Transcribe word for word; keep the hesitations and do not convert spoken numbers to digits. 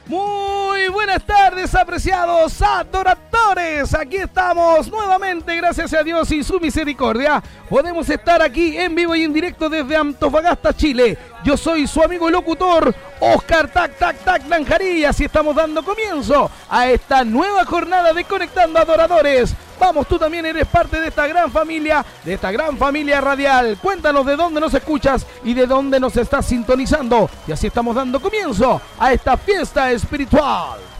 Muy buenas tardes, apreciados adoradores. Aquí estamos nuevamente, gracias a Dios y su misericordia. Podemos estar aquí en vivo y en directo desde Antofagasta, Chile. Yo soy su amigo y locutor, Oscar Tac Tac Tac Lanjarillas, y estamos dando comienzo a esta nueva jornada de Conectando Adoradores. Vamos, tú también eres parte de esta gran familia, de esta gran familia radial. Cuéntanos de dónde nos escuchas y de dónde nos estás sintonizando. Y así estamos dando comienzo a esta fiesta espiritual.